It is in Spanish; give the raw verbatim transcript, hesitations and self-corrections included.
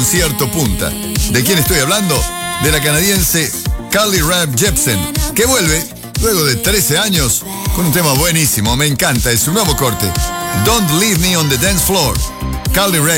concierto punta. ¿De quién estoy hablando? De la canadiense Carly Rae Jepsen, que vuelve luego de trece años con un tema buenísimo. Me encanta, es su nuevo corte. Don't Leave Me on the Dance Floor. Carly Rae